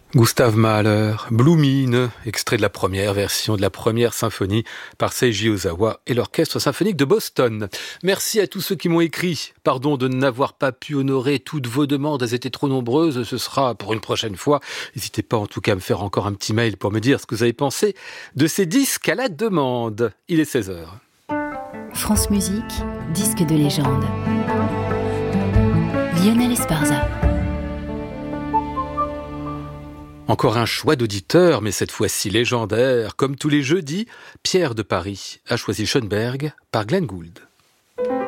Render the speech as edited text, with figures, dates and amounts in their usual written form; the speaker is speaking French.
Gustav Mahler, Blue, extrait de la première version de la première symphonie par Seiji Ozawa et l'Orchestre symphonique de Boston. Merci à tous ceux qui m'ont écrit. Pardon de n'avoir pas pu honorer toutes vos demandes, elles étaient trop nombreuses, ce sera pour une prochaine fois. N'hésitez pas en tout cas à me faire encore un petit mail pour me dire ce que vous avez pensé de ces disques à la demande. Il est 16h. France Musique, disque de légende. Lionel Esparza. Encore un choix d'auditeurs, mais cette fois-ci légendaire. Comme tous les jeudis, Pierre de Paris a choisi Schönberg par Glenn Gould.